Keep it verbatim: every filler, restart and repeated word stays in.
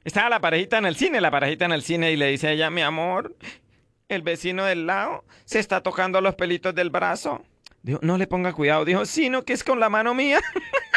Estaba la parejita en el cine, la parejita en el cine y le dice a ella, mi amor, el vecino del lado se está tocando los pelitos del brazo. Dijo, no le ponga cuidado. Dijo, sí, no, que es con la mano mía.